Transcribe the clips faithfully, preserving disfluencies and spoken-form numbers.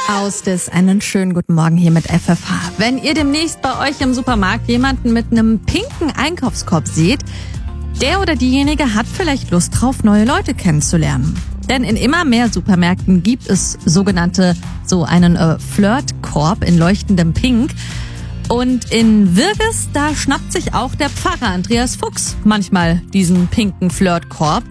Ausdes, einen schönen guten Morgen hier mit F F H. Wenn ihr demnächst bei euch im Supermarkt jemanden mit einem pinken Einkaufskorb seht, der oder diejenige hat vielleicht Lust drauf, neue Leute kennenzulernen. Denn in immer mehr Supermärkten gibt es sogenannte, so einen äh, Flirtkorb in leuchtendem Pink. Und in Wirges, da schnappt sich auch der Pfarrer Andreas Fuchs manchmal diesen pinken Flirtkorb.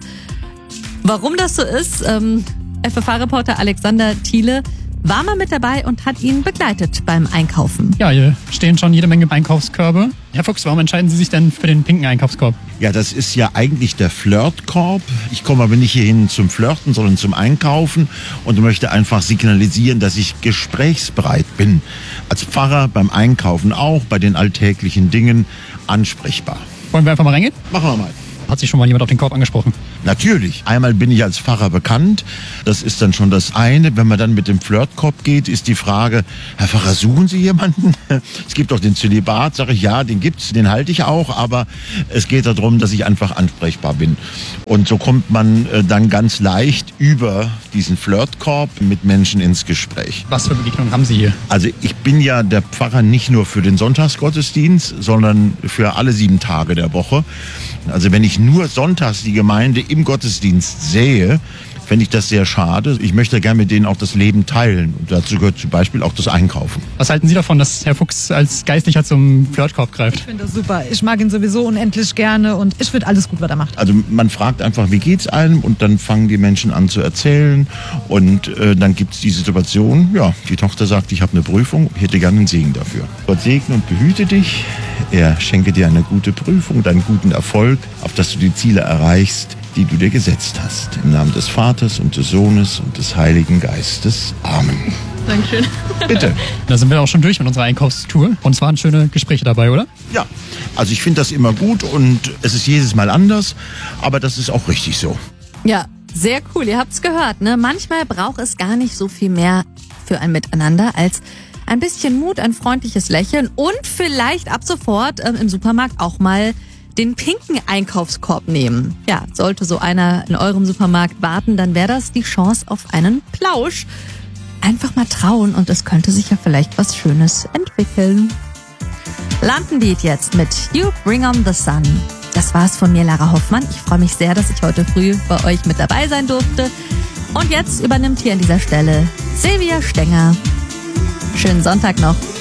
Warum das so ist, ähm, F F H-Reporter Alexander Thiele war mal mit dabei und hat ihn begleitet beim Einkaufen. Ja, hier stehen schon jede Menge Einkaufskörbe. Herr Fuchs, warum entscheiden Sie sich denn für den pinken Einkaufskorb? Ja, das ist ja eigentlich der Flirtkorb. Ich komme aber nicht hierhin zum Flirten, sondern zum Einkaufen und möchte einfach signalisieren, dass ich gesprächsbereit bin. Als Pfarrer beim Einkaufen auch, bei den alltäglichen Dingen ansprechbar. Wollen wir einfach mal reingehen? Machen wir mal. Hat sich schon mal jemand auf den Korb angesprochen? Natürlich. Einmal bin ich als Pfarrer bekannt. Das ist dann schon das eine. Wenn man dann mit dem Flirtkorb geht, ist die Frage, Herr Pfarrer, suchen Sie jemanden? Es gibt doch den Zölibat. Sage ich, ja, den gibt's, den halte ich auch. Aber es geht darum, dass ich einfach ansprechbar bin. Und so kommt man dann ganz leicht über diesen Flirtkorb mit Menschen ins Gespräch. Was für Begegnungen haben Sie hier? Also ich bin ja der Pfarrer nicht nur für den Sonntagsgottesdienst, sondern für alle sieben Tage der Woche. Also wenn ich nur sonntags die Gemeinde im Gottesdienst sehe, fände ich das sehr schade. Ich möchte gerne mit denen auch das Leben teilen. Und dazu gehört zum Beispiel auch das Einkaufen. Was halten Sie davon, dass Herr Fuchs als Geistlicher zum Flirtkorb greift? Ich finde das super. Ich mag ihn sowieso unendlich gerne und ich finde alles gut, was er macht. Also man fragt einfach, wie geht's einem? Und dann fangen die Menschen an zu erzählen. Und äh, dann gibt es die Situation, ja, die Tochter sagt, ich habe eine Prüfung, ich hätte gerne einen Segen dafür. Gott segne und behüte dich. Er schenke dir eine gute Prüfung, einen guten Erfolg, auf dass du die Ziele erreichst, die du dir gesetzt hast. Im Namen des Vaters und des Sohnes und des Heiligen Geistes. Amen. Dankeschön. Bitte. Da sind wir auch schon durch mit unserer Einkaufstour. Und es waren schöne Gespräche dabei, oder? Ja, also ich finde das immer gut und es ist jedes Mal anders, aber das ist auch richtig so. Ja, sehr cool. Ihr habt's gehört, ne? Manchmal braucht es gar nicht so viel mehr für ein Miteinander als ein bisschen Mut, ein freundliches Lächeln und vielleicht ab sofort ähm, im Supermarkt auch mal den pinken Einkaufskorb nehmen. Ja, sollte so einer in eurem Supermarkt warten, dann wäre das die Chance auf einen Plausch. Einfach mal trauen und es könnte sich ja vielleicht was Schönes entwickeln. Landenlied jetzt mit You Bring on the Sun. Das war's von mir, Lara Hoffmann. Ich freue mich sehr, dass ich heute früh bei euch mit dabei sein durfte. Und jetzt übernimmt hier an dieser Stelle Silvia Stenger. Schönen Sonntag noch.